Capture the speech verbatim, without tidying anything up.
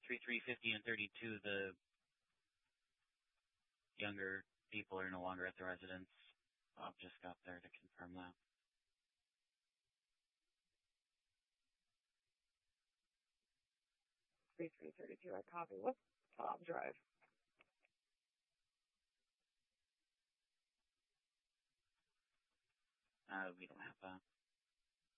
three fifty and thirty-two, the younger people are no longer at the residence. Bob just got there to confirm that. three three thirty-two, I copy. What's Bob Drive? Uh, we don't have that.